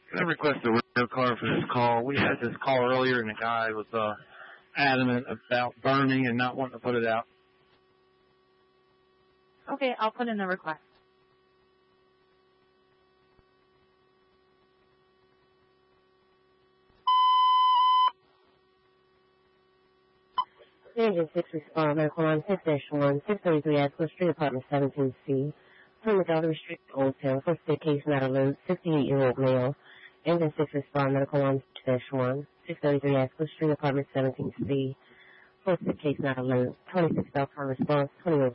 Can I request a rear card for this call? We had this call earlier, and the guy was adamant about burning and not wanting to put it out. Okay, I'll put in the request. Agent 6 respond, medical line 6-1, 633 Asquith Street, apartment 17C. Plymouth Elderly Street, Old Town, first state case not alert, 58-year-old male. Agent 6 respond, medical line 2-1, 633 Asquith Street, apartment 17C. First state case not alert, 26 Beltran response, 21